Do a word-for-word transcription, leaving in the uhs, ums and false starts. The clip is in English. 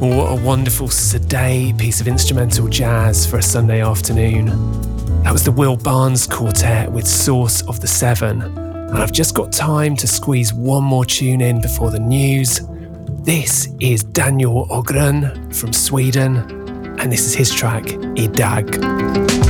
What a wonderful, sedate piece of instrumental jazz for a Sunday afternoon. That was the Will Barnes Quartet with Source of the Seven. And I've just got time to squeeze one more tune in before the news. This is Daniel Ögren from Sweden, and this is his track, Idag.